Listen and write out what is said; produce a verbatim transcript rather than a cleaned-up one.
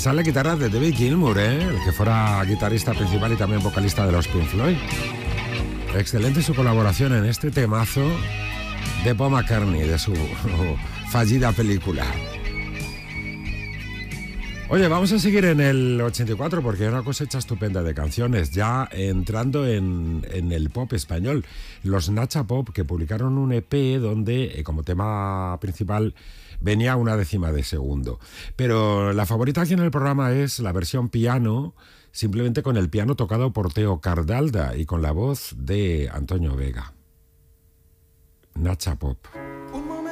Esa es la guitarra de David Gilmour, ¿eh? El que fuera guitarrista principal y también vocalista de los Pink Floyd. Excelente su colaboración en este temazo de Paul McCartney, de su fallida película. Oye, vamos a seguir en el ochenta y cuatro porque hay una cosecha estupenda de canciones, ya entrando en, en el pop español. Los Nacha Pop, que publicaron un E P donde eh, como tema principal venía una décima de segundo. Pero la favorita aquí en el programa es la versión piano, simplemente con el piano tocado por Teo Cardalda y con la voz de Antonio Vega. Nacha Pop.